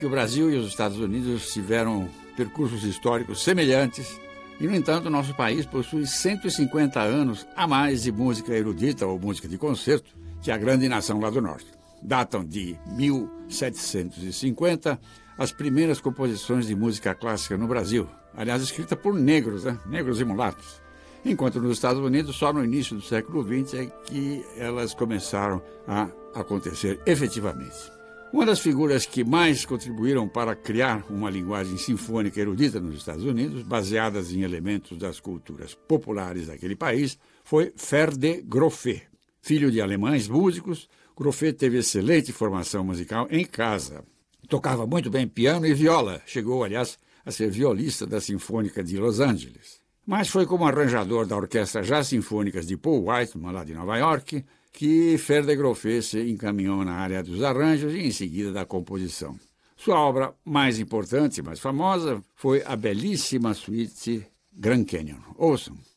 que o Brasil e os Estados Unidos tiveram percursos históricos semelhantes e, no entanto, nosso país possui 150 anos a mais de música erudita ou música de concerto que a grande nação lá do norte. Datam de 1750 as primeiras composições de música clássica no Brasil, aliás, escrita por negros, negros e mulatos. Enquanto nos Estados Unidos, só no início do século XX é que elas começaram a acontecer efetivamente. Uma das figuras que mais contribuíram para criar uma linguagem sinfônica erudita nos Estados Unidos, baseadas em elementos das culturas populares daquele país, foi Ferde Grofe. Filho de alemães músicos, Grofe teve excelente formação musical em casa. Tocava muito bem piano e viola. Chegou, aliás, a ser violista da Sinfônica de Los Angeles. Mas foi como arranjador da Orquestra Jazz Sinfônicas de Paul Whiteman, lá de Nova York, que Ferde Grofe se encaminhou na área dos arranjos e, em seguida, da composição. Sua obra mais importante e mais famosa foi a belíssima suíte Grand Canyon. Ouçam.